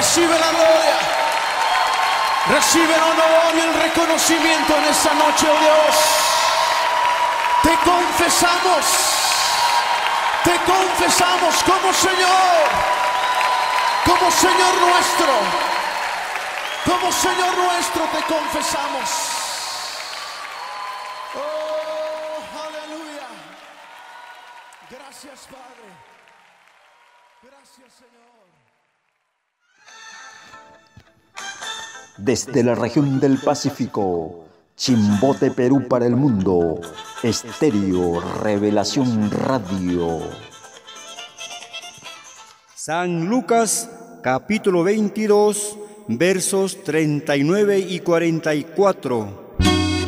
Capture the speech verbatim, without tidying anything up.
Recibe la gloria. Recibe el honor y el reconocimiento en esta noche, oh Dios. Te confesamos. Te confesamos como Señor. Como Señor nuestro. Como Señor nuestro te confesamos. Oh, aleluya. Gracias, Padre. Gracias, Señor. Desde la región del Pacífico, Chimbote, Perú para el mundo, Estéreo Revelación Radio. San Lucas, capítulo veintidós, versos treinta y nueve y cuarenta y cuatro.